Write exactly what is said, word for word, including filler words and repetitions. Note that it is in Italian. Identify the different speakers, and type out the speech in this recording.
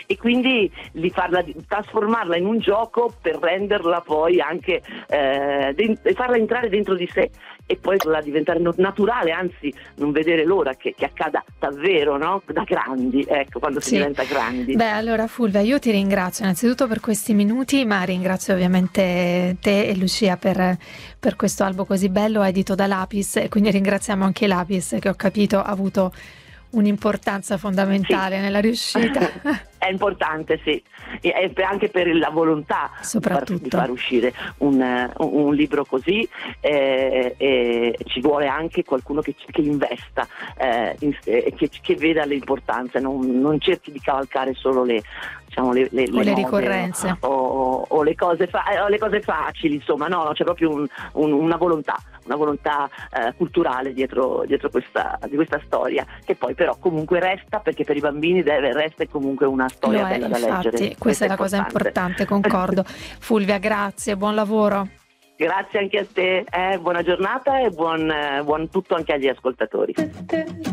Speaker 1: e quindi di farla, di trasformarla in un gioco per renderla poi anche eh, de- e farla entrare dentro di sé e poi farla diventare naturale, anzi non vedere l'ora che, che accada davvero, no? Da grandi, ecco, quando si
Speaker 2: Sì.
Speaker 1: diventa grandi.
Speaker 2: Beh, allora Fulvia, io ti ringrazio innanzitutto per questi minuti, ma ringrazio ovviamente te e Lucia per, per questo albo così bello edito da Lapis, e quindi ringraziamo anche Lapis, che ho capito ha avuto un'importanza fondamentale
Speaker 1: Sì.
Speaker 2: nella riuscita.
Speaker 1: È importante, sì, e anche per la volontà di far, di far uscire un, un libro così, eh, eh, ci vuole anche qualcuno che, che investa e eh, eh, che, che veda le importanze, non, non cerchi di cavalcare solo le, diciamo, le, le,
Speaker 2: o le,
Speaker 1: le
Speaker 2: ricorrenze
Speaker 1: o, o, o, le cose fa- o le cose facili, insomma, no, c'è proprio un, un, una volontà, una volontà eh, culturale dietro, dietro questa, di questa storia, che poi però comunque resta, perché per i bambini deve resta comunque una storia
Speaker 2: Lo è,
Speaker 1: bella da
Speaker 2: infatti,
Speaker 1: leggere.
Speaker 2: questa è la cosa importante, concordo. Fulvia, grazie, buon lavoro.
Speaker 1: Grazie anche a te, eh, buona giornata e buon, eh, buon tutto anche agli ascoltatori.